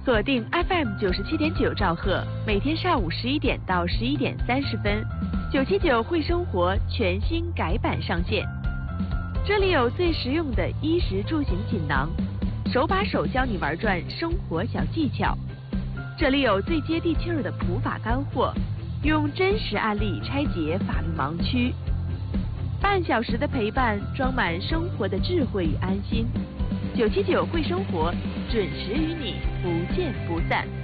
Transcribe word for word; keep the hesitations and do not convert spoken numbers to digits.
锁定 F M 九十七点九兆赫，每天上午十一点到十一点三十分，九七九会生活全新改版上线。这里有最实用的衣食住行锦囊，手把手教你玩转生活小技巧。这里有最接地气儿的普法干货，用真实案例拆解法律盲区。半小时的陪伴，装满生活的智慧与安心。九七九会生活，准时与你不见不散。